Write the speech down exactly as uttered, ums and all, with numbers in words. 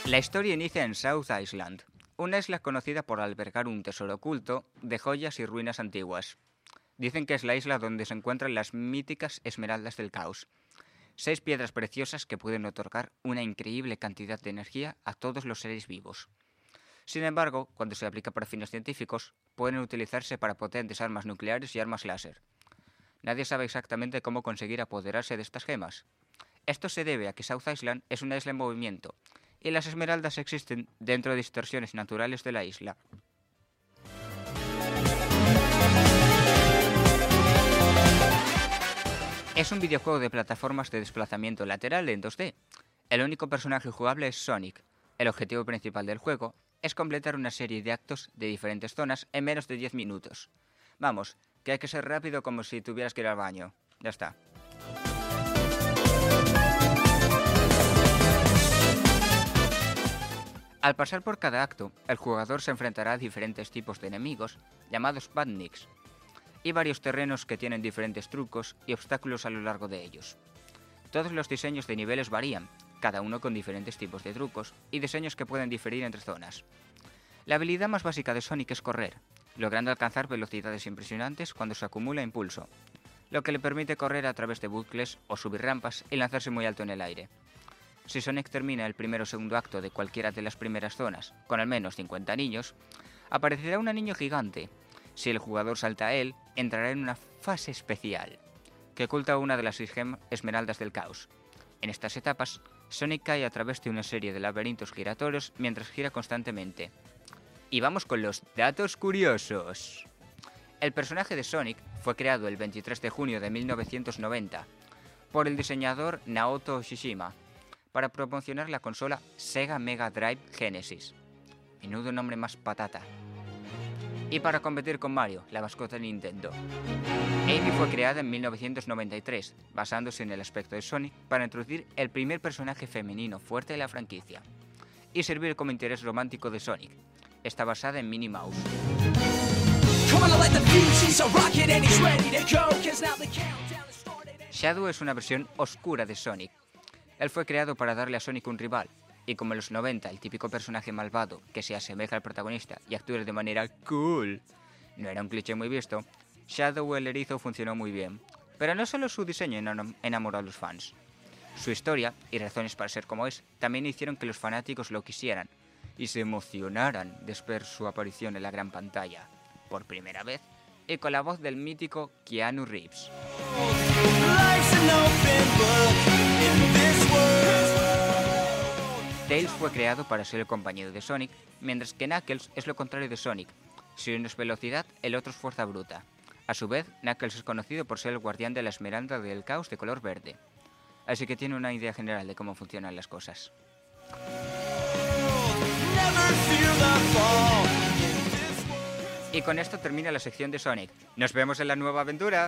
La historia inicia en South Island, una isla conocida por albergar un tesoro oculto de joyas y ruinas antiguas. Dicen que es la isla donde se encuentran las míticas esmeraldas del caos, seis piedras preciosas que pueden otorgar una increíble cantidad de energía a todos los seres vivos. Sin embargo, cuando se aplica para fines científicos, pueden utilizarse para potentes armas nucleares y armas láser. Nadie sabe exactamente cómo conseguir apoderarse de estas gemas. Esto se debe a que South Island es una isla en movimiento, y las esmeraldas existen dentro de distorsiones naturales de la isla. Es un videojuego de plataformas de desplazamiento lateral en dos D. El único personaje jugable es Sonic. El objetivo principal del juego es completar una serie de actos de diferentes zonas en menos de diez minutos. Vamos, que hay que ser rápido como si tuvieras que ir al baño. Ya está. Al pasar por cada acto, el jugador se enfrentará a diferentes tipos de enemigos, llamados badniks, y varios terrenos que tienen diferentes trucos y obstáculos a lo largo de ellos. Todos los diseños de niveles varían, cada uno con diferentes tipos de trucos y diseños que pueden diferir entre zonas. La habilidad más básica de Sonic es correr, logrando alcanzar velocidades impresionantes cuando se acumula impulso, lo que le permite correr a través de bucles o subir rampas y lanzarse muy alto en el aire. Si Sonic termina el primer o segundo acto de cualquiera de las primeras zonas con al menos cincuenta anillos, aparecerá un anillo gigante. Si el jugador salta a él, entrará en una fase especial, que oculta una de las seis esmeraldas del caos. En estas etapas, Sonic cae a través de una serie de laberintos giratorios mientras gira constantemente. Y vamos con los datos curiosos. El personaje de Sonic fue creado el veintitrés de junio de mil novecientos noventa por el diseñador Naoto Shishima para promocionar la consola Sega Mega Drive Genesis. Menudo nombre más patata. Y para competir con Mario, la mascota de Nintendo. Amy fue creada en mil novecientos noventa y tres, basándose en el aspecto de Sonic para introducir el primer personaje femenino fuerte de la franquicia y servir como interés romántico de Sonic. Está basada en Minnie Mouse. Shadow es una versión oscura de Sonic. Él fue creado para darle a Sonic un rival, y como en los noventa el típico personaje malvado que se asemeja al protagonista y actúa de manera cool no era un cliché muy visto, Shadow el erizo funcionó muy bien. Pero no solo su diseño enamoró a los fans. Su historia y razones para ser como es también hicieron que los fanáticos lo quisieran y se emocionaran de ver su aparición en la gran pantalla, por primera vez, y con la voz del mítico Keanu Reeves. Tails fue creado para ser el compañero de Sonic, mientras que Knuckles es lo contrario de Sonic. Si uno es velocidad, el otro es fuerza bruta. A su vez, Knuckles es conocido por ser el guardián de la esmeralda del caos de color verde. Así que tiene una idea general de cómo funcionan las cosas. Y con esto termina la sección de Sonic. ¡Nos vemos en la nueva aventura!